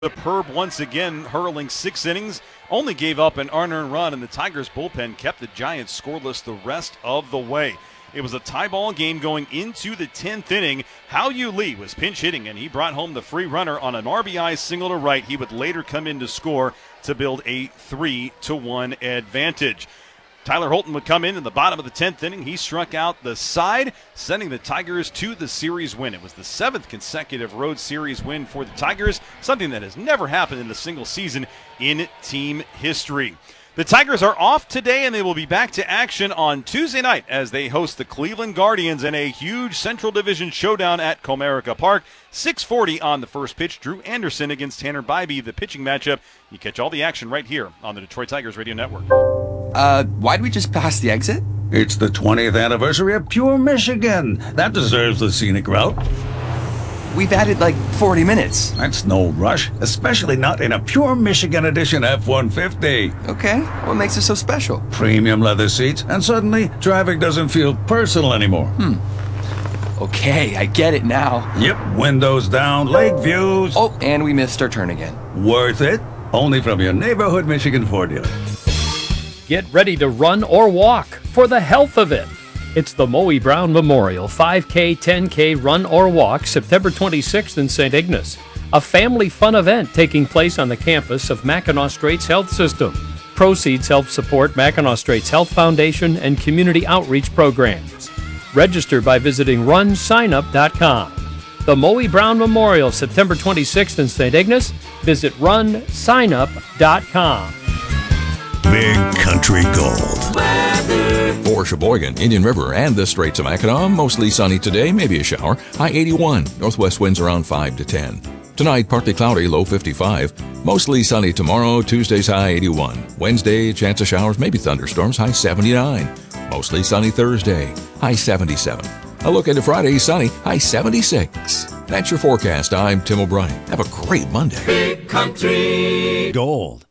Superb once again, hurling 6 innings, only gave up an unearned run, and the Tigers bullpen kept the Giants scoreless the rest of the way. It was a tie ball game going into the 10th inning. Hao-Yu Lee was pinch hitting, and he brought home the free runner on an RBI single to right. He would later come in to score to build a 3-1 advantage. Tyler Holton would come in the bottom of the 10th inning. He struck out the side, sending the Tigers to the series win. It was the 7th consecutive road series win for the Tigers, something that has never happened in a single season in team history. The Tigers are off today, and they will be back to action on Tuesday night as they host the Cleveland Guardians in a huge Central Division showdown at Comerica Park. 6:40 on the first pitch. Drew Anderson against Tanner Bybee, the pitching matchup. You catch all the action right here on the Detroit Tigers Radio Network. Why'd we just pass the exit? It's the 20th anniversary of Pure Michigan. That deserves the scenic route. We've added like 40 minutes. That's no rush, especially not in a Pure Michigan Edition F-150. Okay, what makes it so special? Premium leather seats, and suddenly driving doesn't feel personal anymore. Okay, I get it now. Yep, windows down, lake views. Oh, and we missed our turn again. Worth it? Only from your neighborhood Michigan Ford dealer. Get ready to run or walk for the health of it. It's the Moe Brown Memorial 5K, 10K Run or Walk, September 26th in St. Ignace. A family fun event taking place on the campus of Mackinac Straits Health System. Proceeds help support Mackinac Straits Health Foundation and community outreach programs. Register by visiting runsignup.com. The Moe Brown Memorial, September 26th in St. Ignace. Visit runsignup.com. Big Country Gold. For Sheboygan, Indian River, and the Straits of Mackinac, mostly sunny today, maybe a shower. High 81. Northwest winds around 5 to 10. Tonight, partly cloudy, low 55. Mostly sunny tomorrow, Tuesday's high 81. Wednesday, chance of showers, maybe thunderstorms, high 79. Mostly sunny Thursday, high 77. A look into Friday, sunny, high 76. That's your forecast. I'm Tim O'Brien. Have a great Monday. Big Country Gold.